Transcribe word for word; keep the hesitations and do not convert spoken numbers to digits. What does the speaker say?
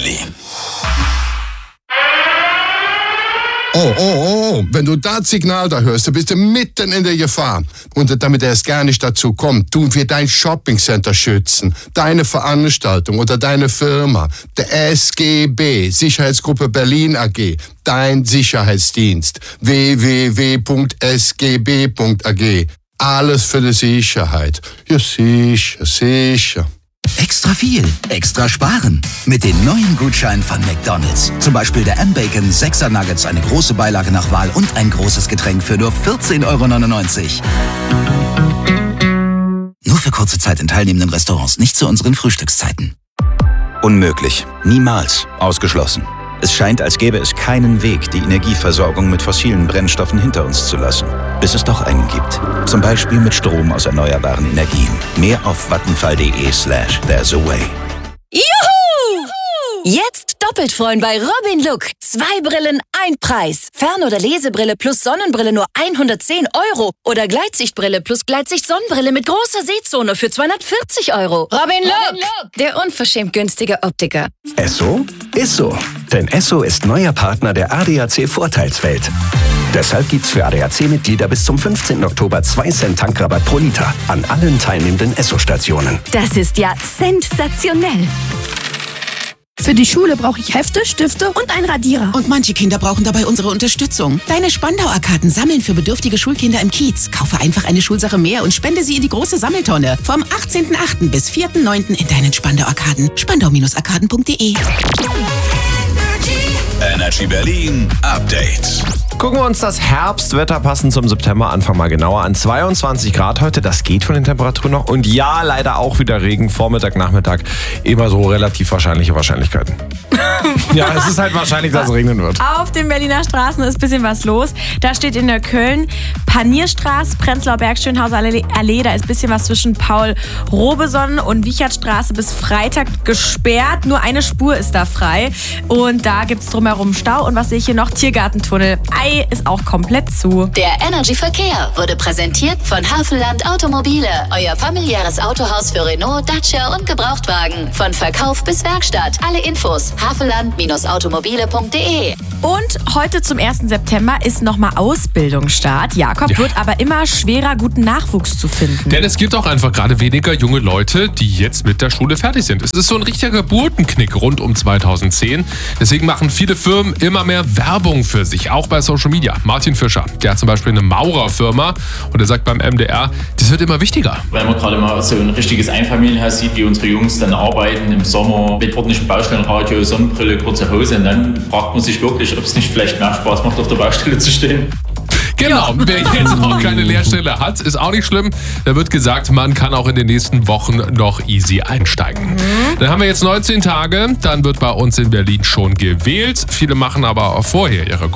Berlin. Oh, oh, oh, wenn du das Signal da hörst, dann bist du mitten in der Gefahr. Und damit er es gar nicht dazu kommt, tun wir dein Shoppingcenter schützen, deine Veranstaltung oder deine Firma, der S G B, Sicherheitsgruppe Berlin A G, dein Sicherheitsdienst, w w w punkt s g b punkt a g. Alles für die Sicherheit. Ja, sicher, sicher. Extra viel, extra sparen. Mit den neuen Gutscheinen von McDonald's. Zum Beispiel der M-Bacon sechser Nuggets, eine große Beilage nach Wahl und ein großes Getränk für nur vierzehn Euro neunundneunzig. Nur für kurze Zeit in teilnehmenden Restaurants, nicht zu unseren Frühstückszeiten. Unmöglich. Niemals. Ausgeschlossen. Es scheint, als gäbe es keinen Weg, die Energieversorgung mit fossilen Brennstoffen hinter uns zu lassen. Bis es doch einen gibt. Zum Beispiel mit Strom aus erneuerbaren Energien. Mehr auf vattenfall.de slash there's a way. Juhu! Jetzt doppelt freuen bei Robin Look. Zwei Brillen, ein Preis. Fern- oder Lesebrille plus Sonnenbrille nur hundertzehn Euro. Oder Gleitsichtbrille plus Gleitsicht-Sonnenbrille mit großer Sehzone für zweihundertvierzig Euro. Robin Look, Robin Look, der unverschämt günstige Optiker. Esso ist so. Denn Esso ist neuer Partner der A D A C-Vorteilswelt. Deshalb gibt's für A D A C-Mitglieder bis zum fünfzehnten Oktober zwei Cent Tankrabatt pro Liter an allen teilnehmenden Esso-Stationen. Das ist ja sensationell. Für die Schule brauche ich Hefte, Stifte und einen Radierer. Und manche Kinder brauchen dabei unsere Unterstützung. Deine Spandau-Arkaden sammeln für bedürftige Schulkinder im Kiez. Kaufe einfach eine Schulsache mehr und spende sie in die große Sammeltonne. Vom achtzehnten achten bis vierten neunten in deinen Spandau-Arkaden. spandau arkaden punkt de. Energy Berlin Update. Gucken wir uns das Herbstwetter passend zum September Anfang mal genauer an. zweiundzwanzig Grad heute, das geht von den Temperaturen noch. Und ja, leider auch wieder Regen, Vormittag, Nachmittag. Immer so relativ wahrscheinliche Wahrscheinlichkeiten. Ja, es ist halt wahrscheinlich, dass es regnen wird. Auf den Berliner Straßen ist ein bisschen was los. Da steht in der Köln Panierstraße, Prenzlauer Berg, Schönhauser Allee. Da ist ein bisschen was zwischen Paul-Robeson und Wichertstraße bis Freitag gesperrt. Nur eine Spur ist da frei. Und da gibt es drumherum Stau. Und was sehe ich hier noch? Tiergartentunnel. Ei ist auch komplett zu. Der Energy Verkehr wurde präsentiert von Havelland Automobile. Euer familiäres Autohaus für Renault, Dacia und Gebrauchtwagen. Von Verkauf bis Werkstatt. Alle Infos havelland automobile punkt de. Und heute zum ersten September ist nochmal Ausbildungsstart. Jakob, Ja. wird aber immer schwerer, guten Nachwuchs zu finden. Denn es gibt auch einfach gerade weniger junge Leute, die jetzt mit der Schule fertig sind. Es ist so ein richtiger Geburtenknick rund um zweitausendzehn. Deswegen machen viele Firmen immer mehr Werbung für sich, auch bei Social Media. Martin Fischer, der hat zum Beispiel eine Maurerfirma und er sagt beim M D R, das wird immer wichtiger. Wenn man gerade mal so ein richtiges Einfamilienhaus sieht, wie unsere Jungs dann arbeiten im Sommer mit ordentlichem Baustellenradio, Sonnenbrille, kurze Hose, und dann fragt man sich wirklich, ob es nicht vielleicht mehr Spaß macht, auf der Baustelle zu stehen. Genau, wer jetzt auch keine Lehrstelle hat, ist auch nicht schlimm. Da wird gesagt, man kann auch in den nächsten Wochen noch easy einsteigen. Mhm. Dann haben wir jetzt neunzehn Tage, dann wird bei uns in Berlin schon gewählt. Viele machen aber auch vorher ihre